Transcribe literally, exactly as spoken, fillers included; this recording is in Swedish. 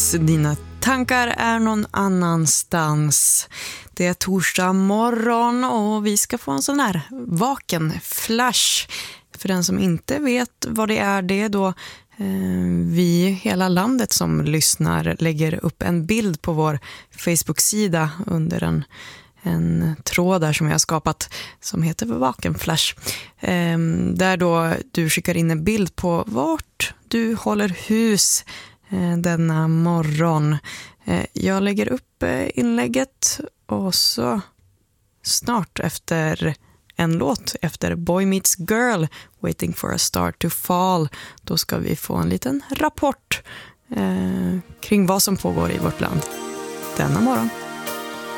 Precis, dina tankar är någon annanstans. Det är torsdag morgon och vi ska få en sån här vaken flash. För den som inte vet vad det är, det är då eh, vi, hela landet som lyssnar, lägger upp en bild på vår Facebook-sida under en, en tråd där som jag har skapat som heter Vaken Flash. Eh, där då du skickar in en bild på vart du håller hus eh, denna morgon. Eh, jag lägger upp eh, inlägget och så snart efter en låt, efter Boy Meets Girl, Waiting for a Star to Fall, då ska vi få en liten rapport eh, kring vad som pågår i vårt land denna morgon.